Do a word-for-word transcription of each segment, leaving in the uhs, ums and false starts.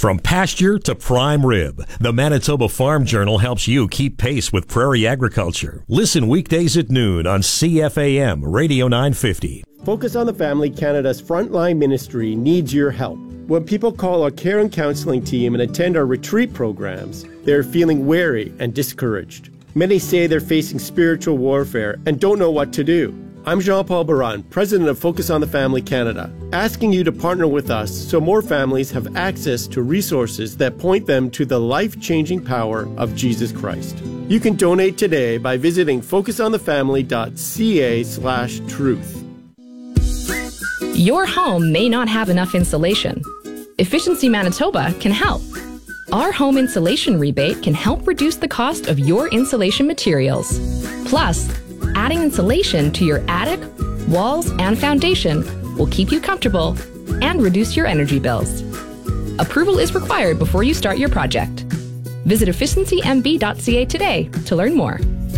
From pasture to prime rib, the Manitoba Farm Journal helps you keep pace with prairie agriculture. Listen weekdays at noon on C F A M Radio nine fifty. Focus on the Family Canada's frontline ministry needs your help. When people call our care and counseling team and attend our retreat programs, they're feeling weary and discouraged. Many say they're facing spiritual warfare and don't know what to do. I'm Jean-Paul Baran, President of Focus on the Family Canada, asking you to partner with us so more families have access to resources that point them to the life-changing power of Jesus Christ. You can donate today by visiting focusonthefamily.ca slash truth. Your home may not have enough insulation. Efficiency Manitoba can help. Our home insulation rebate can help reduce the cost of your insulation materials. Plus, adding insulation to your attic, walls, and foundation will keep you comfortable and reduce your energy bills. Approval is required before you start your project. Visit efficiency m b dot c a today to learn more.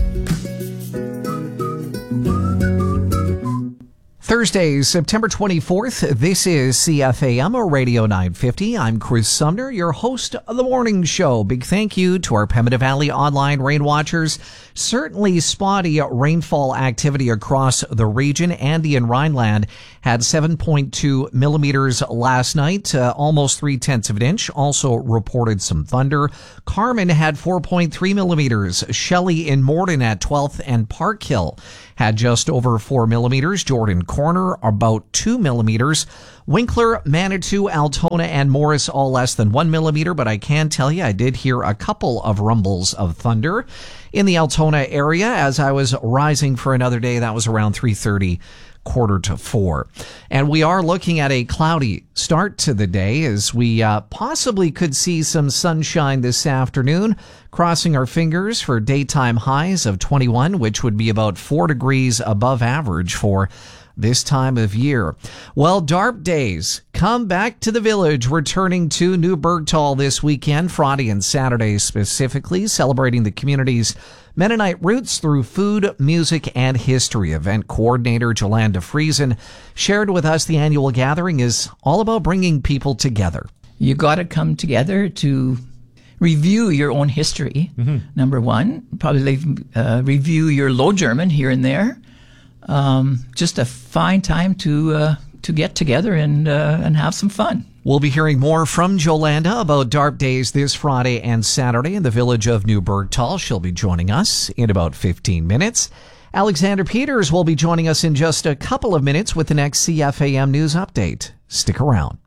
Thursday, September twenty-fourth, this is C F A M Radio nine fifty. I'm Chris Sumner, your host of the morning show. Big thank you to our Pembina Valley online rain watchers. Certainly spotty rainfall activity across the region. Andy and Rhineland had seven point two millimeters last night, uh, almost three tenths of an inch. Also reported some thunder. Carman had four point three millimeters. Shelley in Morden at twelfth and Park Hill had just over four millimeters. Jordan Corner about two millimeters. Winkler, Manitou, Altona, and Morris all less than one millimeter, but I can tell you I did hear a couple of rumbles of thunder in the Altona area as I was rising for another day. That was around three thirty, quarter to four. And we are looking at a cloudy start to the day as we uh, possibly could see some sunshine this afternoon. Crossing our fingers for daytime highs of twenty-one, which would be about four degrees above average for this time of year. Well, D A R P days come back to the village, returning to New Bergtal this weekend, Friday and Saturday specifically, celebrating the community's Mennonite roots through food, music, and history. Event coordinator Jolanda Friesen shared with us the annual gathering is all about bringing people together. You got to come together to review your own history, mm-hmm. number one. Probably uh, review your Low German here and there. Um, just a fine time to uh, to get together and uh, and have some fun. We'll be hearing more from Jolanda about D A R P days this Friday and Saturday in the village of New Bergtal. She'll be joining us in about fifteen minutes. Alexander Peters will be joining us in just a couple of minutes with the next C F A M News Update. Stick around.